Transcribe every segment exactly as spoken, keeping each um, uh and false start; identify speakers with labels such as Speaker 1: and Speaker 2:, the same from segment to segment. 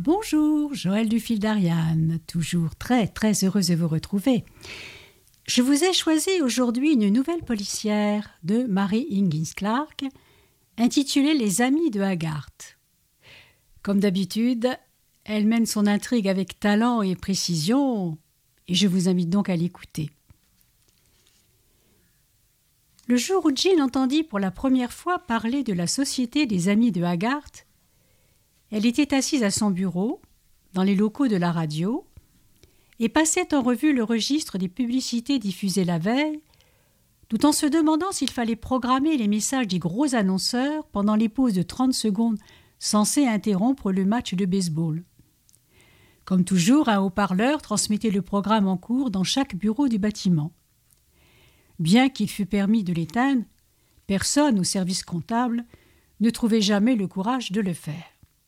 Speaker 1: Bonjour, Joëlle du Fil d'Ariane, toujours très très heureuse de vous retrouver. Je vous ai choisi aujourd'hui une nouvelle policière de Mary Higgins Clark, intitulée Les Amis de Haggart. Comme d'habitude, elle mène son intrigue avec talent et précision, et je vous invite donc à l'écouter. Le jour où Jean entendit pour la première fois parler de la Société des Amis de Haggart, elle était assise à son bureau, dans les locaux de la radio, et passait en revue le registre des publicités diffusées la veille, tout en se demandant s'il fallait programmer les messages des gros annonceurs pendant les pauses de trente secondes censées interrompre le match de baseball. Comme toujours, un haut-parleur transmettait le programme en cours dans chaque bureau du bâtiment. Bien qu'il fût permis de l'éteindre, personne au service comptable ne trouvait jamais le courage de le faire.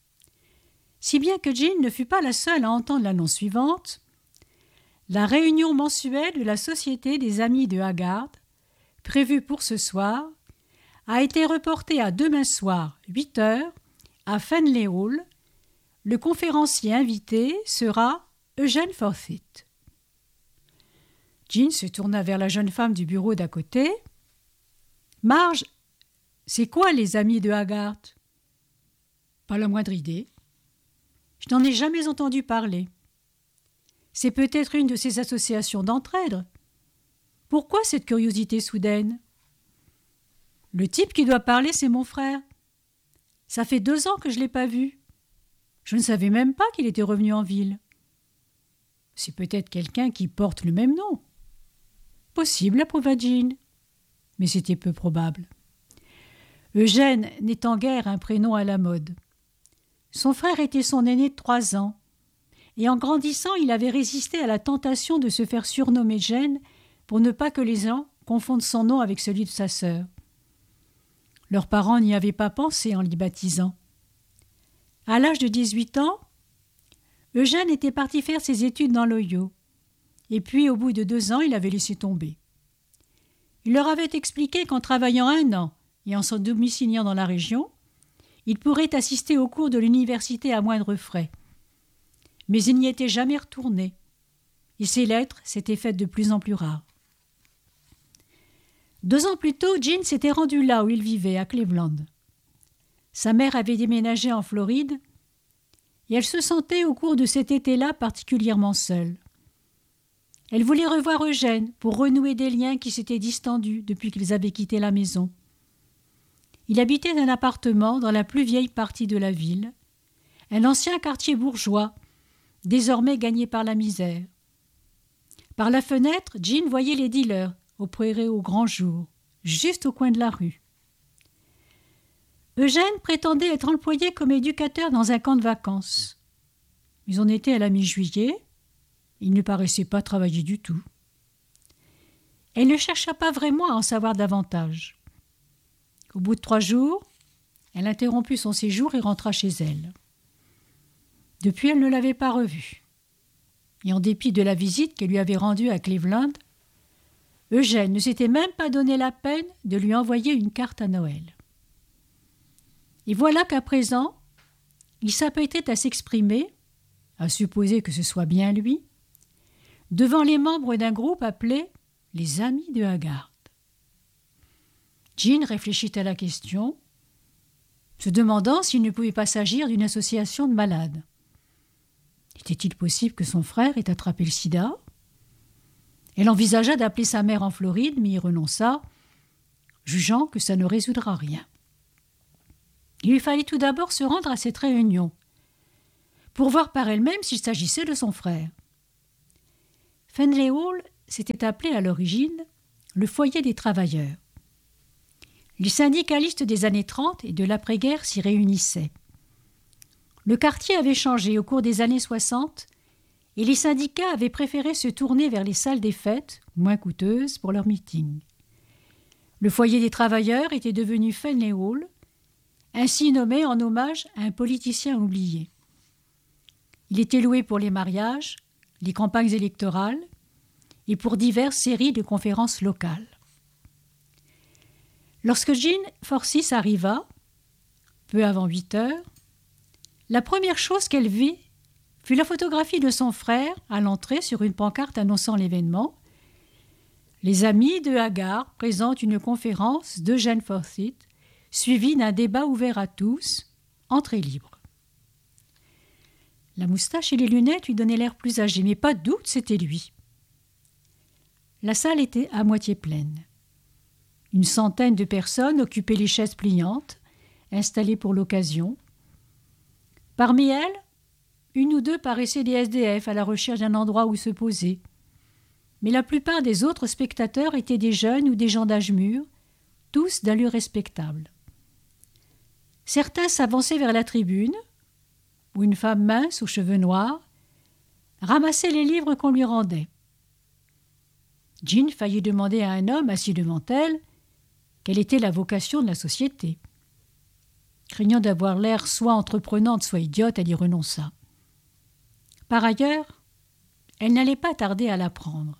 Speaker 1: Si bien que Jean ne fut pas la seule à entendre l'annonce suivante. La réunion mensuelle de la Société des Amis de Haggart, prévue pour ce soir, a été reportée à demain soir, huit heures, à Fenley Hall. Le conférencier invité sera Eugène Forsyth. Jean se tourna vers la jeune femme du bureau d'à côté. « Marge, c'est quoi les Amis de Haggart ?»« Pas la moindre idée. Je n'en ai jamais entendu parler. C'est peut-être une de ces associations d'entraide. Pourquoi cette curiosité soudaine ? Le type qui doit parler, c'est mon frère. Ça fait deux ans que je ne l'ai pas vu. Je ne savais même pas qu'il était revenu en ville. C'est peut-être quelqu'un qui porte le même nom. Possible, approuva Jean. Mais c'était peu probable. Eugène n'étant guère un prénom à la mode. Son frère était son aîné de trois ans, et en grandissant, il avait résisté à la tentation de se faire surnommer Gênes pour ne pas que les gens confondent son nom avec celui de sa sœur. Leurs parents n'y avaient pas pensé en l'y baptisant. À l'âge de dix-huit ans, Eugène était parti faire ses études dans l'Ohio, et puis au bout de deux ans, il avait laissé tomber. Il leur avait expliqué qu'en travaillant un an et en se domiciliant dans la région, il pourrait assister aux cours de l'université à moindre frais. Mais il n'y était jamais retourné, et ses lettres s'étaient faites de plus en plus rares. Deux ans plus tôt, Jean s'était rendu là où il vivait, à Cleveland. Sa mère avait déménagé en Floride, et elle se sentait au cours de cet été-là particulièrement seule. Elle voulait revoir Eugène pour renouer des liens qui s'étaient distendus depuis qu'ils avaient quitté la maison. Il habitait un appartement dans la plus vieille partie de la ville, un ancien quartier bourgeois, désormais gagné par la misère. Par la fenêtre, Jean voyait les dealers opérer au grand jour, juste au coin de la rue. Eugène prétendait être employé comme éducateur dans un camp de vacances. Mais on était à la mi-juillet, il ne paraissait pas travailler du tout. Elle ne chercha pas vraiment à en savoir davantage. Au bout de trois jours, elle interrompit son séjour et rentra chez elle. Depuis, elle ne l'avait pas revu. Et en dépit de la visite qu'elle lui avait rendue à Cleveland, Eugène ne s'était même pas donné la peine de lui envoyer une carte à Noël. Et voilà qu'à présent, il s'apprêtait à s'exprimer, à supposer que ce soit bien lui, devant les membres d'un groupe appelé les Amis de Haggart. Jean réfléchit à la question, se demandant s'il ne pouvait pas s'agir d'une association de malades. Était-il possible que son frère ait attrapé le sida ? Elle envisagea d'appeler sa mère en Floride, mais y renonça, jugeant que ça ne résoudra rien. Il lui fallait tout d'abord se rendre à cette réunion, pour voir par elle-même s'il s'agissait de son frère. Fenley Hall s'était appelé à l'origine le foyer des travailleurs. Les syndicalistes des années trente et de l'après-guerre s'y réunissaient. Le quartier avait changé au cours des années soixante et les syndicats avaient préféré se tourner vers les salles des fêtes, moins coûteuses, pour leurs meetings. Le foyer des travailleurs était devenu Fenley Hall, ainsi nommé en hommage à un politicien oublié. Il était loué pour les mariages, les campagnes électorales et pour diverses séries de conférences locales. Lorsque Jean Forsyth arriva, peu avant huit heures, la première chose qu'elle vit fut la photographie de son frère à l'entrée sur une pancarte annonçant l'événement. Les amis de Haggard présentent une conférence d'Eugène Forsyth, suivie d'un débat ouvert à tous, entrée libre. La moustache et les lunettes lui donnaient l'air plus âgé, mais pas de doute, c'était lui. La salle était à moitié pleine. Une centaine de personnes occupaient les chaises pliantes, installées pour l'occasion. Parmi elles, une ou deux paraissaient des S D F à la recherche d'un endroit où se poser. Mais la plupart des autres spectateurs étaient des jeunes ou des gens d'âge mûr, tous d'allure respectable. Certains s'avançaient vers la tribune, où une femme mince aux cheveux noirs ramassait les livres qu'on lui rendait. Jean faillit demander à un homme assis devant elle quelle était la vocation de la société. Craignant d'avoir l'air soit entreprenante, soit idiote, elle y renonça. Par ailleurs, elle n'allait pas tarder à l'apprendre.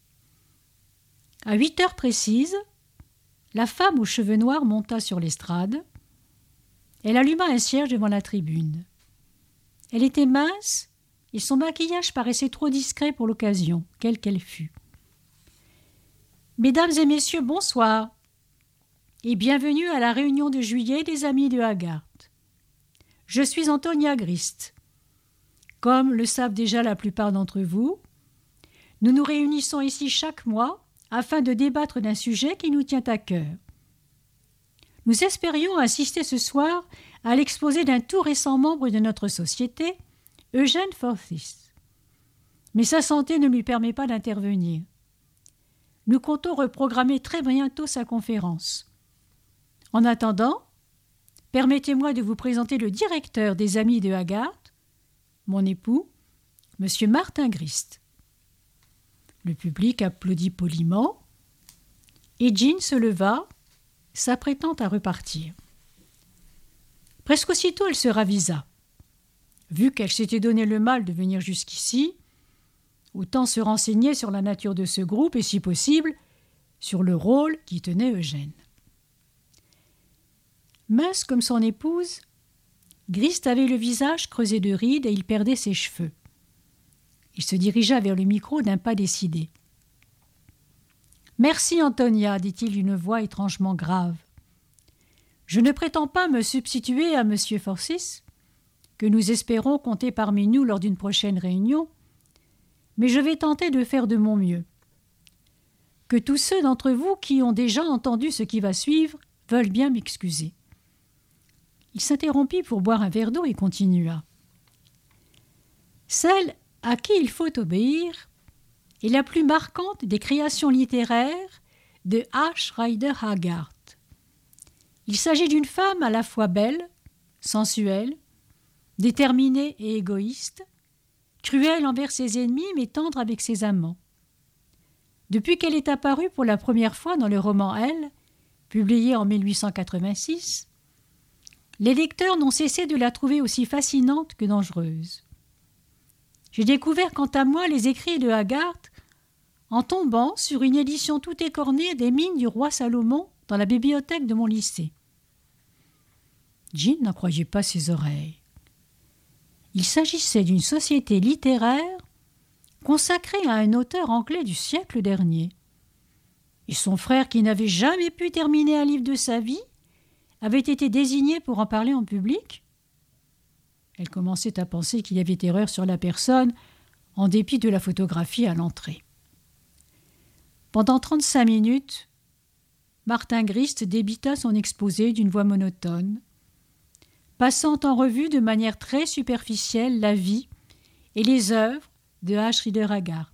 Speaker 1: À huit heures précises, la femme aux cheveux noirs monta sur l'estrade. Elle alluma un cierge devant la tribune. Elle était mince et son maquillage paraissait trop discret pour l'occasion, quelle qu'elle fût. « Mesdames et messieurs, bonsoir et bienvenue à la réunion de juillet des Amis de Haggard. Je suis Antonia Grist. Comme le savent déjà la plupart d'entre vous, nous nous réunissons ici chaque mois afin de débattre d'un sujet qui nous tient à cœur. Nous espérions assister ce soir à l'exposé d'un tout récent membre de notre société, Eugène Forsyth. Mais sa santé ne lui permet pas d'intervenir. Nous comptons reprogrammer très bientôt sa conférence. En attendant, permettez-moi de vous présenter le directeur des Amis de Haggard, mon époux, M. Martin Grist. Le public applaudit poliment et Jean se leva, s'apprêtant à repartir. Presque aussitôt, elle se ravisa. Vu qu'elle s'était donné le mal de venir jusqu'ici, autant se renseigner sur la nature de ce groupe et, si possible, sur le rôle qu'y tenait Eugène. Mince comme son épouse, Grist avait le visage creusé de rides et il perdait ses cheveux. Il se dirigea vers le micro d'un pas décidé. « Merci, Antonia, dit-il d'une voix étrangement grave. Je ne prétends pas me substituer à M. Forsyth, que nous espérons compter parmi nous lors d'une prochaine réunion, mais je vais tenter de faire de mon mieux. Que tous ceux d'entre vous qui ont déjà entendu ce qui va suivre veulent bien m'excuser. » Il s'interrompit pour boire un verre d'eau et continua. « Celle à qui il faut obéir est la plus marquante des créations littéraires de H. Rider Haggard. Il s'agit d'une femme à la fois belle, sensuelle, déterminée et égoïste, cruelle envers ses ennemis mais tendre avec ses amants. Depuis qu'elle est apparue pour la première fois dans le roman Elle, publié en mille huit cent quatre-vingt-six, les lecteurs n'ont cessé de la trouver aussi fascinante que dangereuse. J'ai découvert quant à moi les écrits de Haggard en tombant sur une édition tout écornée des Mines du roi Salomon dans la bibliothèque de mon lycée. Jean n'en croyait pas ses oreilles. Il s'agissait d'une société littéraire consacrée à un auteur anglais du siècle dernier. Et son frère, qui n'avait jamais pu terminer un livre de sa vie, avait été désigné pour en parler en public. Elle commençait à penser qu'il y avait erreur sur la personne, en dépit de la photographie à l'entrée. Pendant trente-cinq minutes, Martin Grist débita son exposé d'une voix monotone, passant en revue de manière très superficielle la vie et les œuvres de H. Rider Haggard.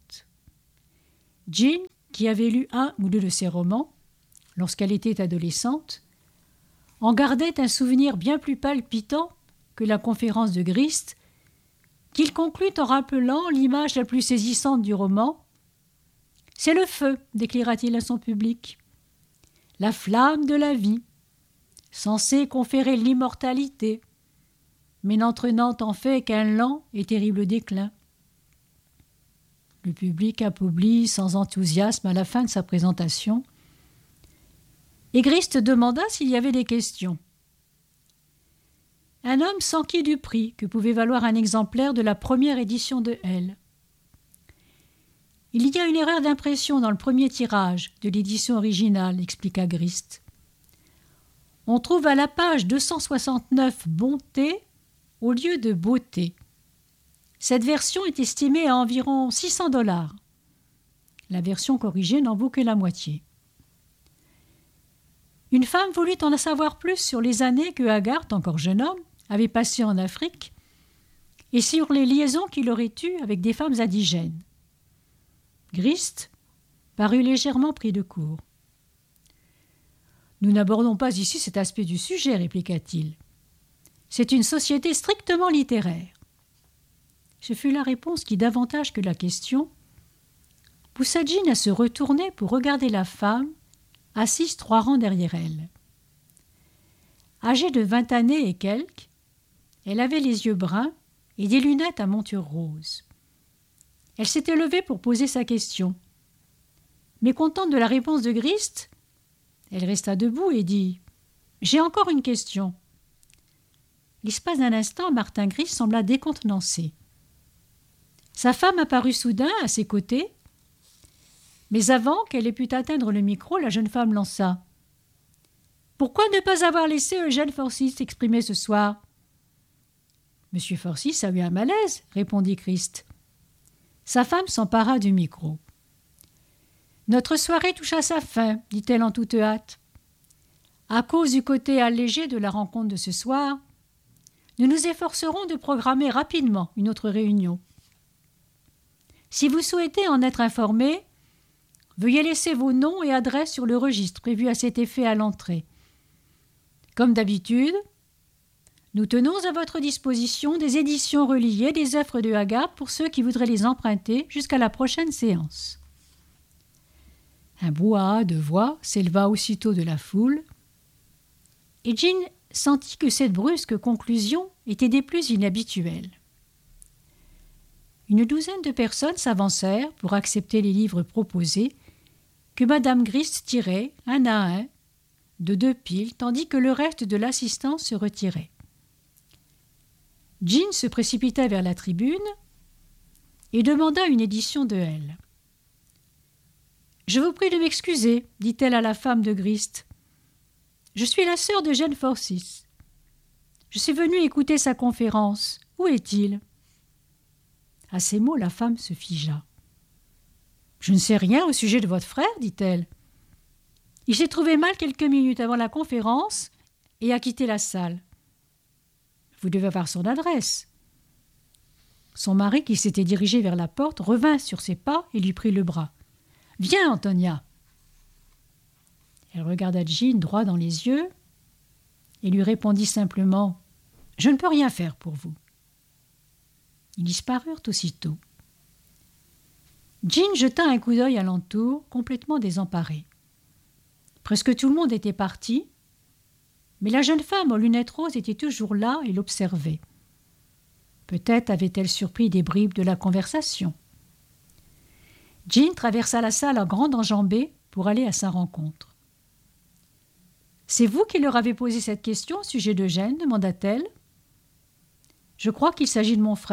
Speaker 1: Jean, qui avait lu un ou deux de ses romans lorsqu'elle était adolescente, en gardait un souvenir bien plus palpitant que la conférence de Grist, qu'il conclut en rappelant l'image la plus saisissante du roman. « C'est le feu, déclara-t-il à son public, la flamme de la vie, censée conférer l'immortalité, mais n'entraînant en fait qu'un lent et terrible déclin. » Le public applaudit sans enthousiasme à la fin de sa présentation, et Grist demanda s'il y avait des questions. un homme s'enquit du prix que pouvait valoir un exemplaire de la première édition de Elle. Il y a une erreur d'impression dans le premier tirage de l'édition originale, expliqua Grist. On trouve à la page deux cent soixante-neuf bonté au lieu de beauté. Cette version est estimée à environ six cents dollars. La version corrigée n'en vaut que la moitié. Une femme voulut en savoir plus sur les années que Haggart, encore jeune homme, avait passées en Afrique et sur les liaisons qu'il aurait eues avec des femmes indigènes. Grist parut légèrement pris de court. « Nous n'abordons pas ici cet aspect du sujet, répliqua-t-il. C'est une société strictement littéraire. » Ce fut la réponse qui, davantage que la question, poussa Jean à se retourner pour regarder la femme assise trois rangs derrière elle. Âgée de vingt années et quelques, elle avait les yeux bruns et des lunettes à monture rose. Elle s'était levée pour poser sa question. Mécontente de la réponse de Grist, elle resta debout et dit « J'ai encore une question. » L'espace d'un instant, Martin Grist sembla décontenancé. Sa femme apparut soudain à ses côtés, mais avant qu'elle ait pu atteindre le micro, la jeune femme lança « Pourquoi ne pas avoir laissé Eugène Forsyth s'exprimer ce soir ?» « Monsieur Forsyth a eu un malaise, » répondit Grist. Sa femme s'empara du micro. « Notre soirée touche à sa fin, dit-elle en toute hâte. À cause du côté allégé de la rencontre de ce soir, nous nous efforcerons de programmer rapidement une autre réunion. Si vous souhaitez en être informé, veuillez laisser vos noms et adresses sur le registre prévu à cet effet à l'entrée. Comme d'habitude, nous tenons à votre disposition des éditions reliées des œuvres de Haggart pour ceux qui voudraient les emprunter jusqu'à la prochaine séance. » Un brouhaha de voix s'éleva aussitôt de la foule, et Jean sentit que cette brusque conclusion était des plus inhabituelles. Une douzaine de personnes s'avancèrent pour accepter les livres proposés que Madame Grist tirait, un à un, de deux piles, tandis que le reste de l'assistance se retirait. Jean se précipita vers la tribune et demanda une édition de Elle. « Je vous prie de m'excuser, dit-elle à la femme de Grist. Je suis la sœur de Eugène Forsyth. Je suis venue écouter sa conférence. Où est-il » À ces mots, la femme se figea. « Je ne sais rien au sujet de votre frère, dit-elle. Il s'est trouvé mal quelques minutes avant la conférence et a quitté la salle. Vous devez avoir son adresse. » Son mari, qui s'était dirigé vers la porte, revint sur ses pas et lui prit le bras. « Viens, Antonia !» Elle regarda Jean droit dans les yeux et lui répondit simplement « Je ne peux rien faire pour vous. » Ils disparurent aussitôt. Jean jeta un coup d'œil alentour, complètement désemparé. Presque tout le monde était parti, mais la jeune femme aux lunettes roses était toujours là et l'observait. Peut-être avait-elle surpris des bribes de la conversation. Jean traversa la salle en grande enjambée pour aller à sa rencontre. « C'est vous qui leur avez posé cette question au sujet d'Eugène ?» demanda-t-elle. « Je crois qu'il s'agit de mon frère. »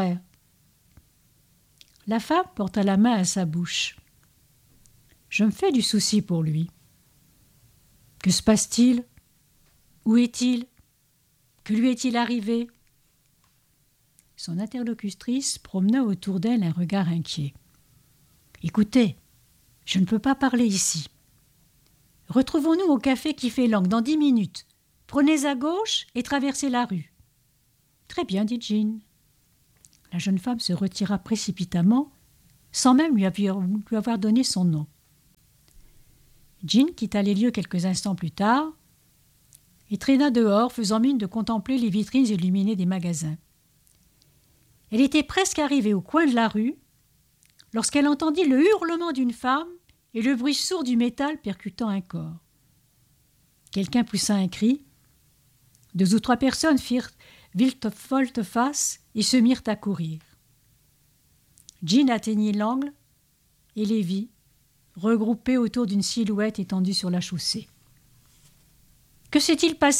Speaker 1: La femme porta la main à sa bouche. « Je me fais du souci pour lui. Que se passe-t-il? Où est-il? Que lui est-il arrivé ?» Son interlocutrice promena autour d'elle un regard inquiet. « Écoutez, je ne peux pas parler ici. Retrouvons-nous au café qui fait langue dans dix minutes. Prenez à gauche et traversez la rue. » « Très bien, dit Jean. » La jeune femme se retira précipitamment, sans même lui avoir donné son nom. Jean quitta les lieux quelques instants plus tard et traîna dehors, faisant mine de contempler les vitrines illuminées des magasins. Elle était presque arrivée au coin de la rue lorsqu'elle entendit le hurlement d'une femme et le bruit sourd du métal percutant un corps. Quelqu'un poussa un cri. Deux ou trois personnes firent volte-face et se mirent à courir. Jean atteignit l'angle et les vit, regroupés autour d'une silhouette étendue sur la chaussée. « Que s'est-il passé ?»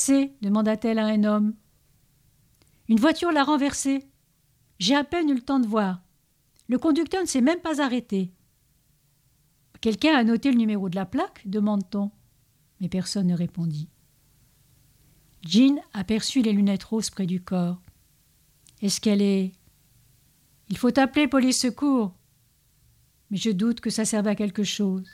Speaker 1: demanda-t-elle à un homme. Une voiture l'a renversé. J'ai à peine eu le temps de voir. Le conducteur ne s'est même pas arrêté. Quelqu'un a noté le numéro de la plaque, demande-t-on. Mais personne ne répondit. Jean aperçut les lunettes roses près du corps. Est-ce qu'elle est... Il faut appeler police secours. Mais je doute que ça serve à quelque chose.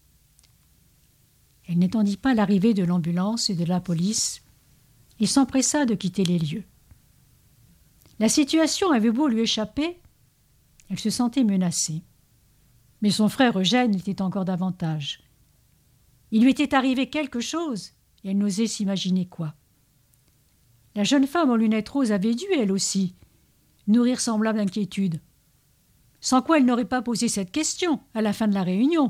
Speaker 1: Elle n'attendit pas l'arrivée de l'ambulance et de la police. Il s'empressa de quitter les lieux. La situation avait beau lui échapper, elle se sentait menacée. Mais son frère Eugène l'était encore davantage. Il lui était arrivé quelque chose, et elle n'osait s'imaginer quoi. La jeune femme aux lunettes roses avait dû, elle aussi, nourrir semblable inquiétude. Sans quoi elle n'aurait pas posé cette question à la fin de la réunion.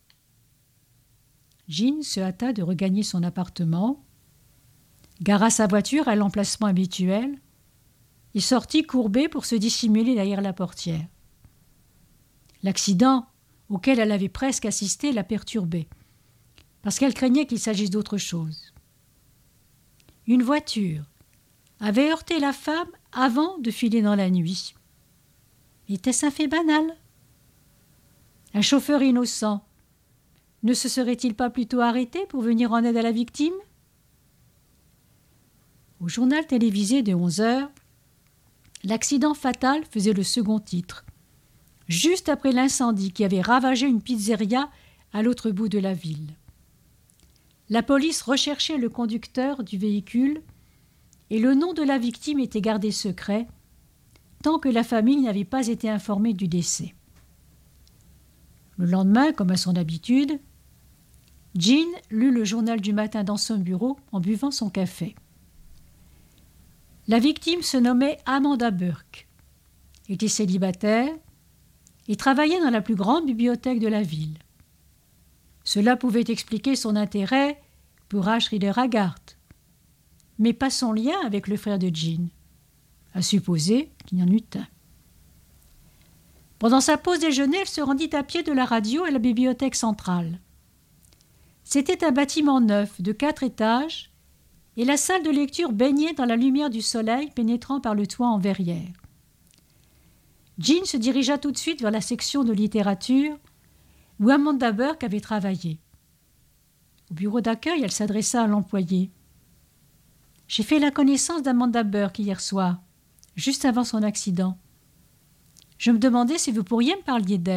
Speaker 1: Jean se hâta de regagner son appartement, gara sa voiture à l'emplacement habituel et sortit courbé pour se dissimuler derrière la portière. L'accident auquel elle avait presque assisté la perturbait, parce qu'elle craignait qu'il s'agisse d'autre chose. Une voiture avait heurté la femme avant de filer dans la nuit. Était-ce un fait banal? Un chauffeur innocent ne se serait-il pas plutôt arrêté pour venir en aide à la victime? Au journal télévisé de onze heures, l'accident fatal faisait le second titre, juste après l'incendie qui avait ravagé une pizzeria à l'autre bout de la ville. La police recherchait le conducteur du véhicule et le nom de la victime était gardé secret tant que la famille n'avait pas été informée du décès. Le lendemain, comme à son habitude, Jean lut le journal du matin dans son bureau en buvant son café. La victime se nommait Amanda Burke, était célibataire et travaillait dans la plus grande bibliothèque de la ville. Cela pouvait expliquer son intérêt pour H. Rider Haggard, mais pas son lien avec le frère de Jean, à supposer qu'il y en eût un. Pendant sa pause déjeuner, elle se rendit à pied de la radio à la bibliothèque centrale. C'était un bâtiment neuf de quatre étages et la salle de lecture baignait dans la lumière du soleil pénétrant par le toit en verrière. Jean se dirigea tout de suite vers la section de littérature où Amanda Burke avait travaillé. Au bureau d'accueil, elle s'adressa à l'employé. « J'ai fait la connaissance d'Amanda Burke hier soir, juste avant son accident. Je me demandais si vous pourriez me parler d'elle. »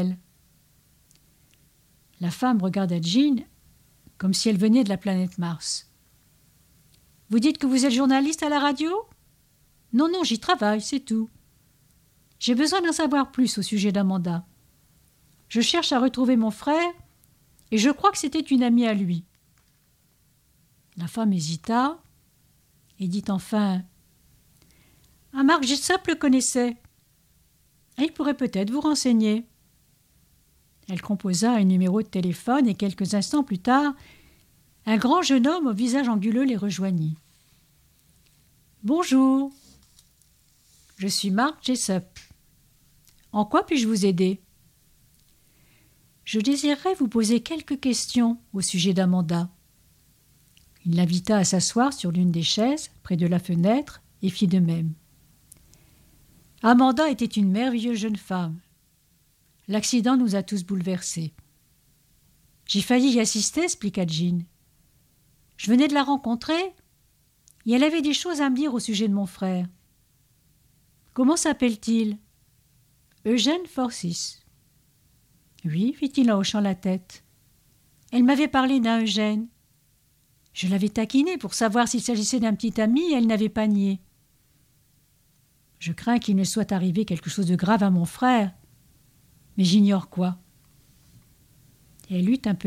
Speaker 1: La femme regarda Jean comme si elle venait de la planète Mars. « Vous dites que vous êtes journaliste à la radio ? » ?»« Non, non, j'y travaille, c'est tout. J'ai besoin d'en savoir plus au sujet d'Amanda. Je cherche à retrouver mon frère et je crois que c'était une amie à lui. » La femme hésita et dit enfin « Ah, Marc Jessup le connaissait. Il pourrait peut-être vous renseigner. » Elle composa un numéro de téléphone et quelques instants plus tard, un grand jeune homme au visage anguleux les rejoignit. « Bonjour, je suis Marc Jessup. En quoi puis-je vous aider ? » « Je désirerais vous poser quelques questions au sujet d'Amanda. » Il l'invita à s'asseoir sur l'une des chaises, près de la fenêtre, et fit de même. Amanda était une merveilleuse jeune femme. L'accident nous a tous bouleversés. J'ai failli y assister, expliqua Jean. Je venais de la rencontrer, et elle avait des choses à me dire au sujet de mon frère. Comment s'appelle-t-il ? Eugène Forsyth. Oui, fit-il en hochant la tête. Elle m'avait parlé d'un Eugène. Je l'avais taquiné pour savoir s'il s'agissait d'un petit ami et elle n'avait pas nié. Je crains qu'il ne soit arrivé quelque chose de grave à mon frère, mais j'ignore quoi. Et elle eut un peu